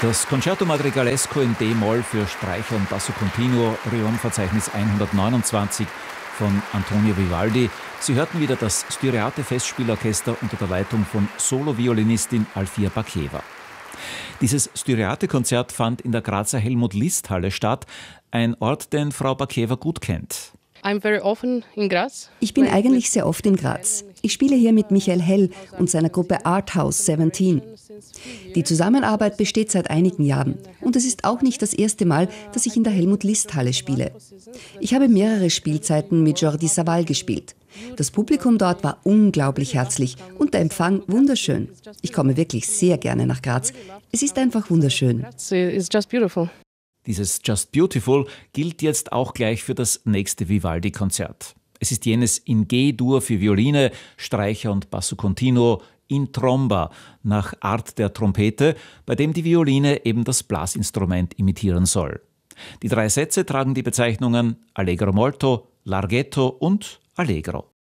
Das Concerto Madrigalesco in D-Moll für Streicher und Basso Continuo, Riom-Verzeichnis 129 von Antonio Vivaldi. Sie hörten wieder das Styriate Festspielorchester unter der Leitung von Solo-Violinistin Alfia Backeva. Dieses Styriate-Konzert fand in der Grazer Helmut-List-Halle statt, ein Ort, den Frau Backeva gut kennt. Ich bin eigentlich sehr oft in Graz. Ich spiele hier mit Michael Hell und seiner Gruppe Arthouse 17. Die Zusammenarbeit besteht seit einigen Jahren und es ist auch nicht das erste Mal, dass ich in der Helmut-List-Halle spiele. Ich habe mehrere Spielzeiten mit Jordi Savall gespielt. Das Publikum dort war unglaublich herzlich und der Empfang wunderschön. Ich komme wirklich sehr gerne nach Graz. Es ist einfach wunderschön. Dieses Just Beautiful gilt jetzt auch gleich für das nächste Vivaldi-Konzert. Es ist jenes in G-Dur für Violine, Streicher und Basso Continuo in Tromba nach Art der Trompete, bei dem die Violine eben das Blasinstrument imitieren soll. Die 3 Sätze tragen die Bezeichnungen Allegro molto, Larghetto und Allegro.